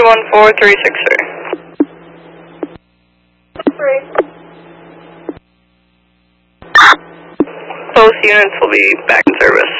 14363. Both units will be back in service.